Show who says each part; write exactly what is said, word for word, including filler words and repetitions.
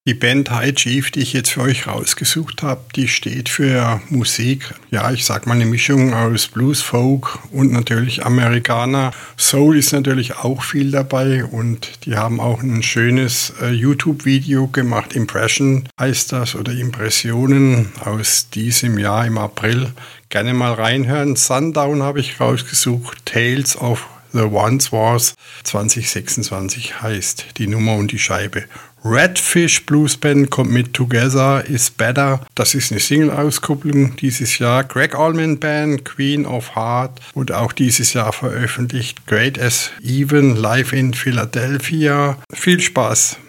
Speaker 1: Die Band High Chief, die ich jetzt für euch rausgesucht habe, die steht für Musik, ja, ich sag mal eine Mischung aus Blues, Folk und natürlich Amerikaner. Soul ist natürlich auch viel dabei und die haben auch ein schönes äh, YouTube-Video gemacht, Impression heißt das oder Impressionen aus diesem Jahr im April. Gerne mal reinhören. Sundown habe ich rausgesucht, Tales of The Once Wars zwanzig sechsundzwanzig heißt die Nummer und die Scheibe. Redfish Blues Band kommt mit Together is Better. Das ist eine Single-Auskopplung dieses Jahr. Greg Allman Band, Queen of Heart, wurde auch dieses Jahr veröffentlicht. Great as Even, live in Philadelphia. Viel Spaß!